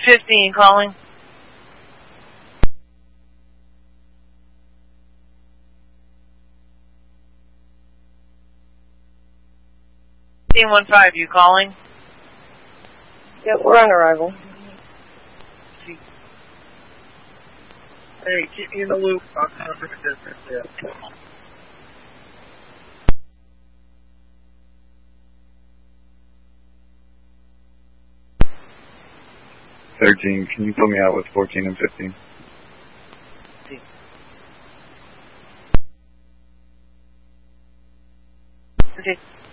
15 calling. Team 15, you calling? Yep, we're on arrival. Hey, keep me in the loop. I'm not for business. Yeah. 13, can you put me out with 14 and 15? Okay.